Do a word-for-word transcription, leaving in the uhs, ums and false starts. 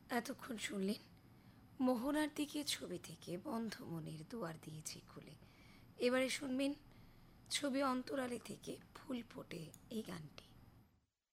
এতক্ষণ শুনলেন মোহনার দিকে ছবি থেকে বন্ধ মনের দুয়ার দিয়েছি খুলে। এবারে শুনবেন ছবি অন্তরালে থেকে ফুল ফোটে এই গানটি।